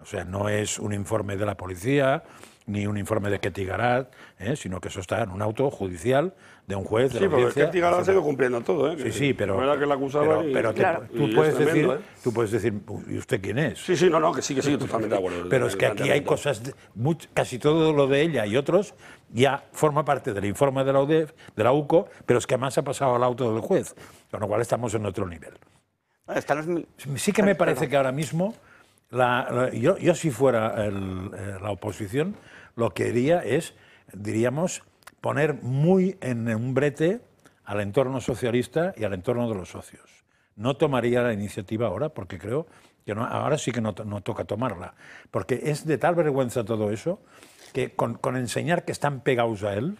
O sea, no es un informe de la policía ni un informe de Ketty Garat, sino que eso está en un auto judicial de un juez de la audiencia. Sí, porque Ketty Garat ha ido cumpliendo todo, ¿eh? Sí, pero... No era que la acusaba tú puedes decir, ¿y usted quién es? Sí, no, que sí, totalmente de acuerdo. Pero es que aquí hay cosas, casi todo lo de ella y otros ya forma parte del informe de la UDEF, de la UCO, pero es que además ha pasado al auto del juez, con lo cual estamos en otro nivel. Sí que me parece que ahora mismo, yo si fuera la oposición, lo que haría es, diríamos, poner muy en un brete al entorno socialista y al entorno de los socios. No tomaría la iniciativa ahora, porque creo que ahora sí que no toca tomarla, porque es de tal vergüenza todo eso, que con enseñar que están pegados a él,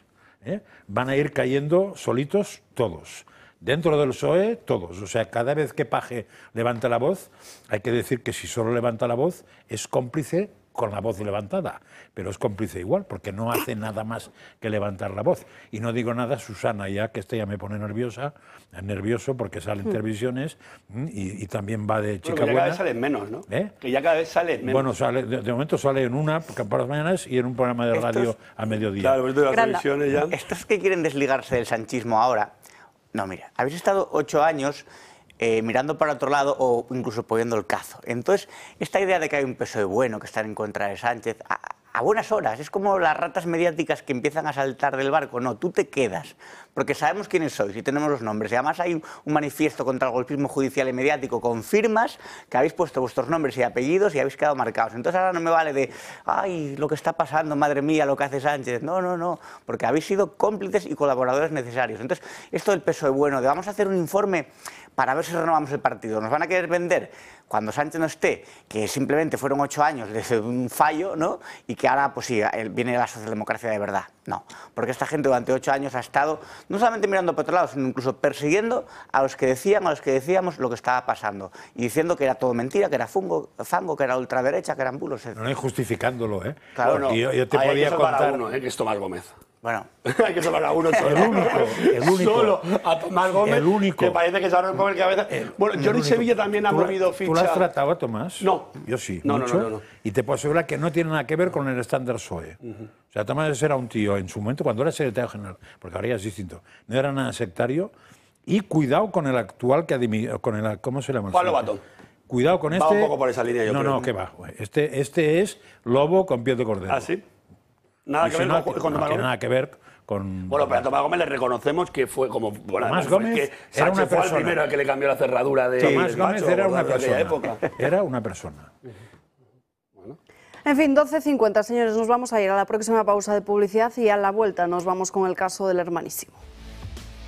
van a ir cayendo solitos todos. Dentro del PSOE, todos. O sea, cada vez que Paje levanta la voz, hay que decir que si solo levanta la voz, es cómplice con la voz levantada, pero es cómplice igual, porque no hace nada más que levantar la voz. Y no digo nada, Susana, ya que ya me pone nervioso porque sale en televisiones y también va de chica buena. Que ya cada vez salen menos, ¿no? Que ya cada vez salen menos. Bueno, de momento sale en una por las mañanas y en un programa de radio a mediodía. Claro, de las televisiones ya. Estos que quieren desligarse del sanchismo ahora, no, mira, habéis estado 8 años mirando para otro lado o incluso poniendo el cazo. Entonces, esta idea de que hay un PSOE bueno, que están en contra de Sánchez, a buenas horas, es como las ratas mediáticas que empiezan a saltar del barco. No, tú te quedas, porque sabemos quiénes sois y tenemos los nombres. Y además hay un manifiesto contra el golpismo judicial y mediático con firmas que habéis puesto vuestros nombres y apellidos y habéis quedado marcados. Entonces ahora no me vale de, ay, lo que está pasando, madre mía, lo que hace Sánchez. No, porque habéis sido cómplices y colaboradores necesarios. Entonces, esto del PSOE bueno, de vamos a hacer un informe para ver si renovamos el partido. Nos van a querer vender cuando Sánchez no esté, que simplemente fueron 8 años desde un fallo, ¿no? Y que ahora, pues sí, viene la socialdemocracia de verdad. No, porque esta gente durante 8 años ha estado no solamente mirando por otro lado, sino incluso persiguiendo a los que decíamos lo que estaba pasando. Y diciendo que era todo mentira, que era fango, que era ultraderecha, que eran bulos. No es justificándolo, ¿eh? Claro, no. Yo te podía contar... uno, que es Tomás Gómez. Bueno, hay que salvar a uno solo. El único. Solo a Tomás Gómez, el único. que parece que se va a comer cabeza. Bueno, Jordi Sevilla también ha movido ficha. ¿Tú lo has tratado a Tomás? No. Yo sí, no. Y te puedo asegurar que no tiene nada que ver con el estándar PSOE. O sea, Tomás era un tío en su momento, cuando era secretario general, porque ahora ya es distinto, no era nada sectario. Y cuidado con el actual que ha dimitido, ¿cómo se llama? Pablo Batón. Cuidado con este. Va un poco por esa línea, yo creo. No, que va. Este es lobo con piel de cordero. ¿Ah, sí? Nada que ver con Tomás Gómez. No tiene nada que ver con... Bueno, pero a Tomás Gómez le reconocemos que fue como... Bueno, Tomás Gómez era una persona. Fue el primero que le cambió la cerradura de... Tomás Gómez era una persona. Era una persona. En fin, 12:50, señores, nos vamos a ir a la próxima pausa de publicidad y a la vuelta nos vamos con el caso del hermanísimo.